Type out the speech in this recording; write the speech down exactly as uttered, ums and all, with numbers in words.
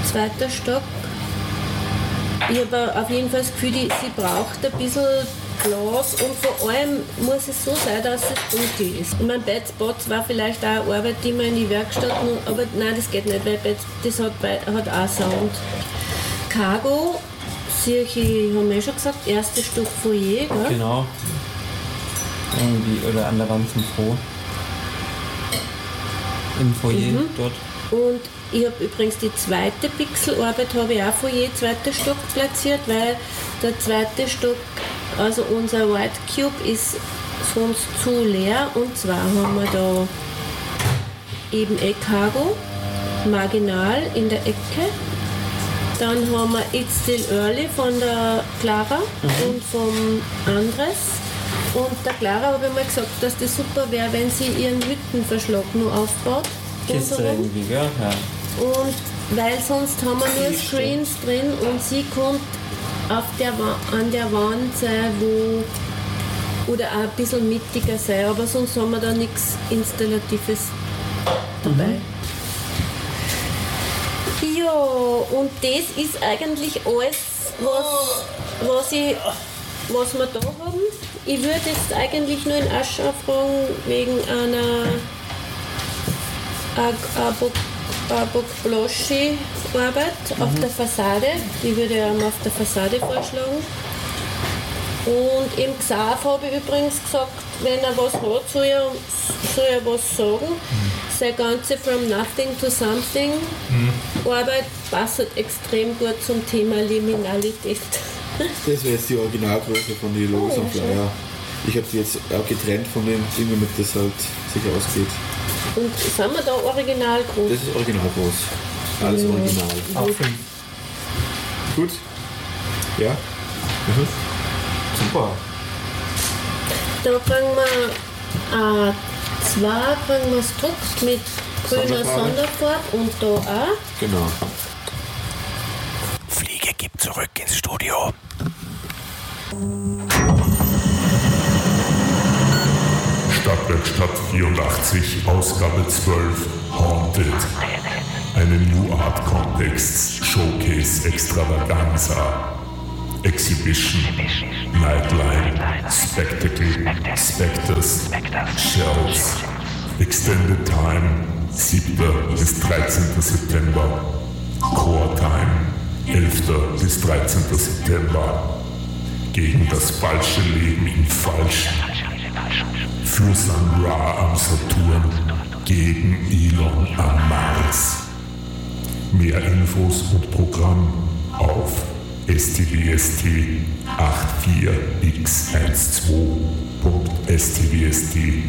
zweiter Stock. Ich habe auf jeden Fall das Gefühl, die, sie braucht ein bisschen Glas und vor allem muss es so sein, dass es dunkel ist. Und mein Bad Spots war vielleicht auch eine Arbeit, die man in die Werkstatt, aber nein, das geht nicht, weil Bad, das hat, hat auch Sound. Cargo, sehe ich, haben wir ja schon gesagt, erstes Stück Foyer, gell? Genau. Irgendwie, oder an der Wand zum Froh. Im Foyer mhm. dort. Und ich habe übrigens die zweite Pixelarbeit, habe ich auch Foyer, zweiter Stock platziert, weil der zweite Stock, also unser White Cube, ist sonst zu leer. Und zwar haben wir da eben eh Cargo, marginal in der Ecke. Dann haben wir It's Still Early von der Clara mhm. und vom Andres. Und der Clara habe ich mal gesagt, dass das super wäre, wenn sie ihren Hüttenverschlag nur aufbaut. Kiste irgendwie, gell? Ja. Und weil sonst haben wir nur Screens drin und sie kommt auf der an der Wand sein, wo oder auch ein bisschen mittiger sein, aber sonst haben wir da nichts Installatives dabei. Mhm. Ja, und das ist eigentlich alles, was, was, ich, was wir da haben. Ich würde jetzt eigentlich nur in Aschau fragen, wegen einer Abok-Bloschi-Arbeit mhm. auf der Fassade. Die würde ich auch auf der Fassade vorschlagen. Und im Xav habe ich übrigens gesagt, wenn er was hat, soll er, soll er was sagen. Mhm. Seine ganze From Nothing to Something mhm. Arbeit passt extrem gut zum Thema Liminalität. Das wäre jetzt die Originalgröße von den Losen oh, Flyer. Ich habe die jetzt auch getrennt von den Dingen, damit das halt sich ausgeht. Und sind wir da original groß? Das ist original groß. Alles ja. original. Auch fünf. Gut. Ja. Mhm. Super. Da bringen wir A zwei, bringen wir es druckt mit grüner Sonderfarbe und da auch. Genau. Fliege gibt zurück ins Studio. Stadtwerkstatt vierundachtzig, Ausgabe zwölf, Haunted. Eine New Art Kontext, Showcase Extravaganza, Exhibition, Nightline, Spectacle, Spectres, Shells, Extended Time, siebter bis dreizehnter September, Core Time, elfter bis dreizehnter September, gegen das falsche Leben in Falsch. Für Sun Ra am Saturn, gegen Elon am Mars. Mehr Infos und Programm auf S T W S T achtzig x zwölf punkt s t w s t